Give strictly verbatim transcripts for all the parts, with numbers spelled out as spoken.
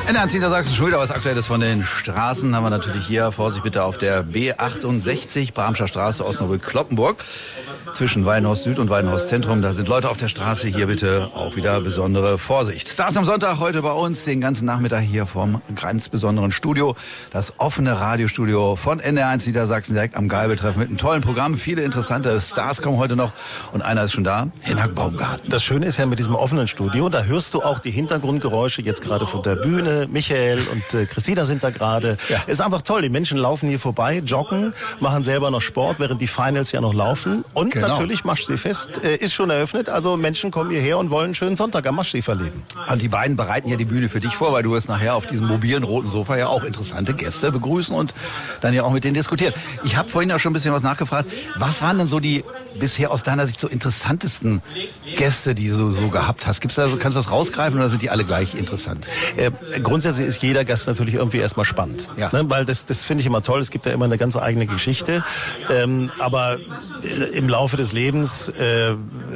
In der Niedersachsen schon wieder was Aktuelles von den Straßen. Haben wir natürlich hier, Vorsicht bitte, auf der B achtundsechzig, Bramscher Straße, Osnabrück-Kloppenburg. Zwischen Weidenhaus Süd und Weidenhaus Zentrum. Da sind Leute auf der Straße. Hier bitte auch wieder besondere Vorsicht. Stars am Sonntag heute bei uns, den ganzen Nachmittag hier vom ganz besonderen Studio. Das offene Radiostudio von N D R eins Niedersachsen, direkt am Geibeltreff mit einem tollen Programm. Viele interessante Stars kommen heute noch. Und einer ist schon da, Hinak Baumgarten. Das Schöne ist ja mit diesem offenen Studio, da hörst du auch die Hintergrundgeräusche jetzt gerade von der Bühne. Michael und äh, Christina sind da gerade. Ja. Ist einfach toll. Die Menschen laufen hier vorbei, joggen, machen selber noch Sport, während die Finals ja noch laufen. Und genau. Natürlich Maschseefest äh, ist schon eröffnet. Also Menschen kommen hierher und wollen einen schönen Sonntag am Maschsee verleben. Und die beiden bereiten ja die Bühne für dich vor, weil du wirst nachher auf diesem mobilen roten Sofa ja auch interessante Gäste begrüßen und dann ja auch mit denen diskutieren. Ich habe vorhin ja schon ein bisschen was nachgefragt. Was waren denn so die bisher aus deiner Sicht so interessantesten Gäste, die du so gehabt hast? Gibt's da so, kannst du das rausgreifen oder sind die alle gleich interessant? Äh, grundsätzlich ist jeder Gast natürlich irgendwie erstmal spannend. Ja. Ne? Weil das, das finde ich immer toll. Es gibt ja immer eine ganz eigene Geschichte. Ähm, aber äh, im Laufe des Lebens, äh,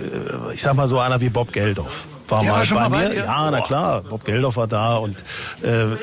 ich sag mal so einer wie Bob Geldof. War Der mal war schon bei mal mir. bei dir? Ja, na klar. Bob Geldof war da und äh, äh,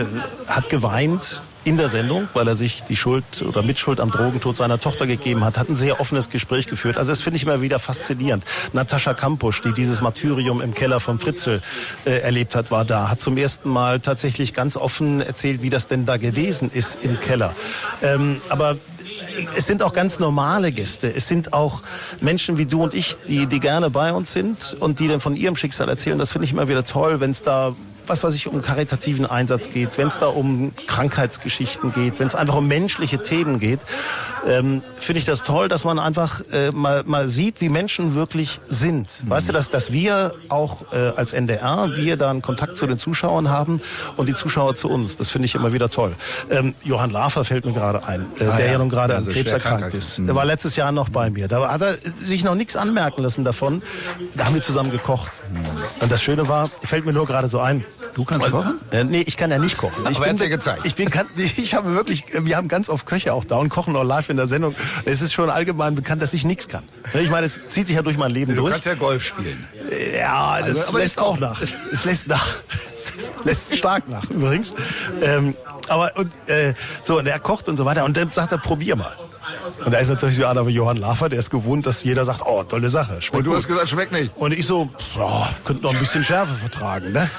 hat geweint in der Sendung, weil er sich die Schuld oder Mitschuld am Drogentod seiner Tochter gegeben hat, hat ein sehr offenes Gespräch geführt. Also das finde ich immer wieder faszinierend. Natascha Kampusch, die dieses Martyrium im Keller von Fritzl äh, erlebt hat, war da, hat zum ersten Mal tatsächlich ganz offen erzählt, wie das denn da gewesen ist im Keller. Ähm, aber es sind auch ganz normale Gäste. Es sind auch Menschen wie du und ich, die, die gerne bei uns sind und die dann von ihrem Schicksal erzählen. Das finde ich immer wieder toll, wenn es da was weiß ich, um karitativen Einsatz geht, wenn es da um Krankheitsgeschichten geht, wenn es einfach um menschliche Themen geht, ähm, finde ich das toll, dass man einfach äh, mal, mal sieht, wie Menschen wirklich sind. Mhm. Weißt du, dass, dass wir auch äh, als N D R, wir da einen Kontakt zu den Zuschauern haben und die Zuschauer zu uns. Das finde ich immer wieder toll. Ähm, Johann Lafer fällt mir gerade ein, äh, ah, der ja, ja nun gerade also an Krebs erkrankt ist. Mhm. Der war letztes Jahr noch bei mir. Da hat er sich noch nichts anmerken lassen davon. Da haben wir zusammen gekocht. Mhm. Und das Schöne war, fällt mir nur gerade so ein, du kannst und, kochen? Äh, nee, ich kann ja nicht kochen. Ich Aber bin ja gezeigt. Ich bin kann, ich habe wirklich, wir haben ganz oft Köche auch da und kochen auch live in der Sendung. Es ist schon allgemein bekannt, dass ich nichts kann. Ich meine, es zieht sich ja durch mein Leben du durch. Du kannst ja Golf spielen. Ja, das also, lässt auch nach. Es lässt nach. Es lässt stark nach, übrigens. Ähm, aber und äh, so, und er kocht und so weiter und dann sagt er, probier mal. Und da ist natürlich so einer wie Johann Lafer, der ist gewohnt, dass jeder sagt, oh, tolle Sache. Schmeckt und du gut. Hast gesagt, schmeckt nicht. Und ich so, oh, könnte noch ein bisschen Schärfe vertragen, ne?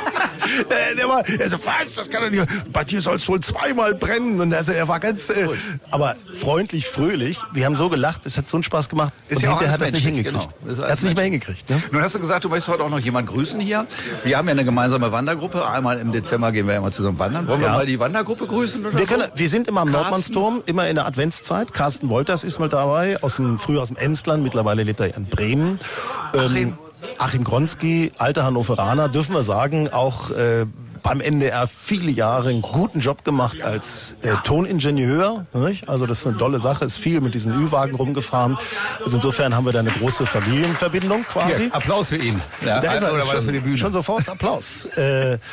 Der war, er so, falsch, das kann er nicht. Bei dir soll es wohl zweimal brennen. Und also, er war ganz, äh, aber freundlich, fröhlich. Wir haben so gelacht, es hat so einen Spaß gemacht. Ist und ja hinterher hat er es nicht hingekriegt. Genau. Er hat es nicht mehr hingekriegt. Ne? Nun hast du gesagt, du möchtest heute auch noch jemanden grüßen hier. Wir haben ja eine gemeinsame Wandergruppe. Einmal im Dezember gehen wir ja mal zusammen wandern. Wollen ja. wir mal die Wandergruppe grüßen? Oder wir, so? können, wir sind immer am Nordmannsturm, immer in der Adventszeit. Carsten Wolters ist mal dabei, aus dem, früher aus dem Emsland, mittlerweile lebt er in Bremen. Achim. Ähm, Achim Gronski, alter Hannoveraner, dürfen wir sagen, auch äh, beim N D R viele Jahre einen guten Job gemacht als äh, Toningenieur. Nicht? Also das ist eine tolle Sache, ist viel mit diesen Ü-Wagen rumgefahren. Also insofern haben wir da eine große Familienverbindung quasi. Hier, Applaus für ihn. Ja, Da also, ist er oder war schon, das für die Bühne? schon sofort Applaus. äh,